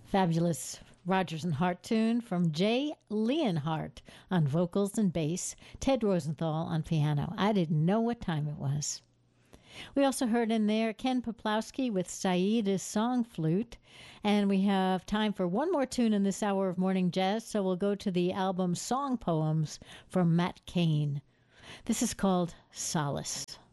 Fabulous Rodgers and Hart tune from Jay Leonhardt on vocals and bass, Ted Rosenthal on piano. I didn't know what time it was. We also heard in there Ken Poplowski with Saida's Song Flute. And we have time for one more tune in this hour of morning jazz, so we'll go to the album Song Poems from Matt Cain. This is called Solace.